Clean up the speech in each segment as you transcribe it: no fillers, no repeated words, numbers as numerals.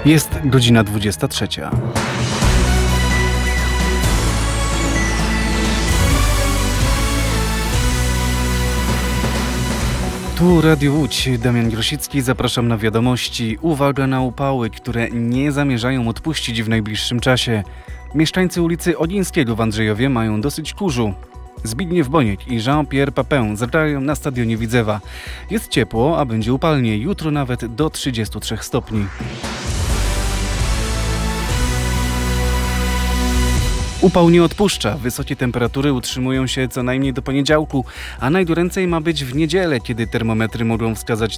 Jest godzina 23. Tu Radio Łódź, Damian Grosicki, zapraszam na wiadomości. Uwaga na upały, które nie zamierzają odpuścić w najbliższym czasie. Mieszkańcy ulicy Ogińskiego w Andrzejowie mają dosyć kurzu. Zbigniew Boniek i Jean-Pierre Papin zagrają na stadionie Widzewa. Jest ciepło, a będzie upalnie, jutro nawet do 33 stopni. Upał nie odpuszcza. Wysokie temperatury utrzymują się co najmniej do poniedziałku, a najgoręcej ma być w niedzielę, kiedy termometry mogą wskazać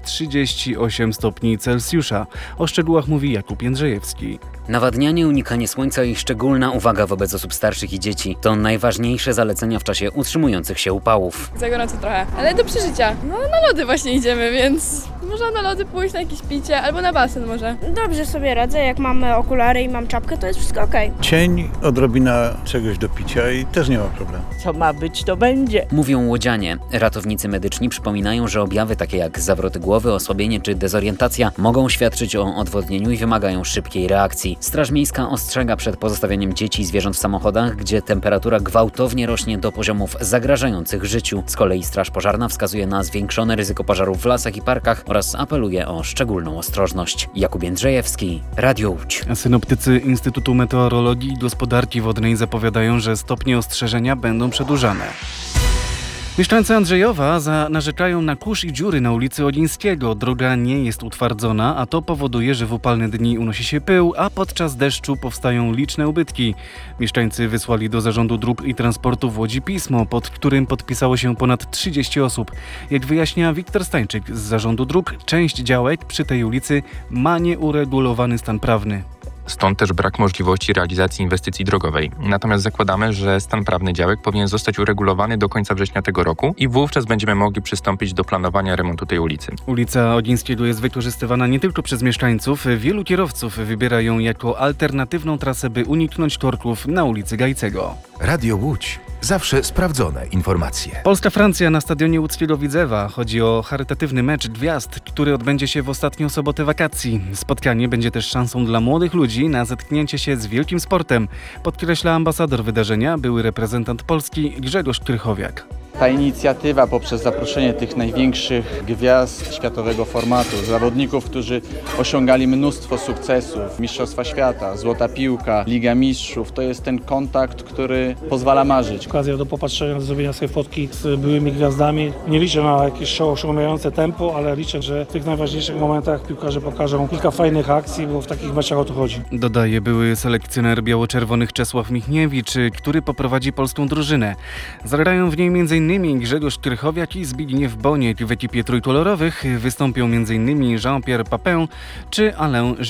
38 stopni Celsjusza. O szczegółach mówi Jakub Jędrzejewski. Nawadnianie, unikanie słońca i szczególna uwaga wobec osób starszych i dzieci to najważniejsze zalecenia w czasie utrzymujących się upałów. Za gorąco trochę, ale do przeżycia. No na lody właśnie idziemy, więc można na lody pójść, na jakieś picie albo na basen może. Dobrze sobie radzę, jak mamy okulary i mam czapkę, to jest wszystko okej. Cień, odrobina czegoś do picia i też nie ma problemu. Co ma być, to będzie. Mówią łodzianie. Ratownicy medyczni przypominają, że objawy takie jak zawroty głowy, osłabienie czy dezorientacja mogą świadczyć o odwodnieniu i wymagają szybkiej reakcji. Straż Miejska ostrzega przed pozostawianiem dzieci i zwierząt w samochodach, gdzie temperatura gwałtownie rośnie do poziomów zagrażających życiu. Z kolei Straż Pożarna wskazuje na zwiększone ryzyko pożarów w lasach i parkach oraz apeluje o szczególną ostrożność. Jakub Jędrzejewski, Radio Łódź. Synoptycy Instytutu Meteorologii i Gospodarki Wodnej zapowiadają, że stopnie ostrzeżenia będą przedłużane. Mieszkańcy Andrzejowa narzekają na kurz i dziury na ulicy Ogińskiego. Droga nie jest utwardzona, a to powoduje, że w upalne dni unosi się pył, a podczas deszczu powstają liczne ubytki. Mieszkańcy wysłali do Zarządu Dróg i Transportu w Łodzi pismo, pod którym podpisało się ponad 30 osób. Jak wyjaśnia Wiktor Stańczyk z Zarządu Dróg, część działek przy tej ulicy ma nieuregulowany stan prawny. Stąd też brak możliwości realizacji inwestycji drogowej. Natomiast zakładamy, że stan prawny działek powinien zostać uregulowany do końca września tego roku i wówczas będziemy mogli przystąpić do planowania remontu tej ulicy. Ulica Ogińskiego jest wykorzystywana nie tylko przez mieszkańców. Wielu kierowców wybiera ją jako alternatywną trasę, by uniknąć korków na ulicy Gajcego. Radio Łódź. Zawsze sprawdzone informacje. Polska-Francja na stadionie łódzkiego Widzewa. Chodzi o charytatywny mecz gwiazd, który odbędzie się w ostatnią sobotę wakacji. Spotkanie będzie też szansą dla młodych ludzi na zetknięcie się z wielkim sportem, podkreśla ambasador wydarzenia, były reprezentant Polski Grzegorz Krychowiak. Ta inicjatywa poprzez zaproszenie tych największych gwiazd światowego formatu, zawodników, którzy osiągali mnóstwo sukcesów, Mistrzostwa Świata, Złota Piłka, Liga Mistrzów, to jest ten kontakt, który pozwala marzyć. Okazja do popatrzenia, do zrobienia sobie fotki z byłymi gwiazdami. Nie liczę na jakieś osiągające tempo, ale liczę, że w tych najważniejszych momentach piłkarze pokażą kilka fajnych akcji, bo w takich meczach o to chodzi. Dodaje były selekcjoner biało-czerwonych Czesław Michniewicz, który poprowadzi polską drużynę. Zagrają w niej m.in. Grzegorz Krychowiak i Zbigniew Boniek. W ekipie trójkolorowych wystąpią m.in. Jean-Pierre Papin czy Alain